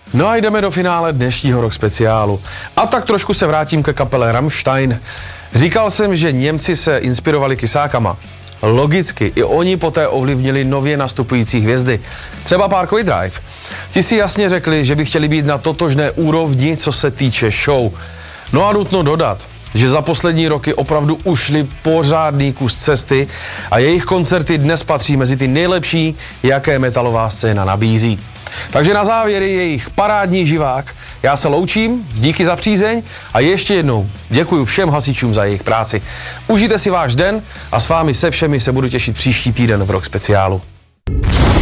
No a jdeme do finále dnešního rock speciálu. A tak trošku se vrátím ke kapele Rammstein. Říkal jsem, že Němci se inspirovali kysákama. Logicky, i oni poté ovlivnili nově nastupující hvězdy. Třeba Parkway Drive. Ti si jasně řekli, že by chtěli být na totožné úrovni, co se týče show. No a nutno dodat, že za poslední roky opravdu ušli pořádný kus cesty a jejich koncerty dnes patří mezi ty nejlepší, jaké metalová scéna nabízí. Takže na závěr je jejich parádní živák. Já se loučím, díky za přízeň a ještě jednou děkuji všem hasičům za jejich práci. Užijte si váš den a s vámi se všemi se budu těšit příští týden v Rock speciálu.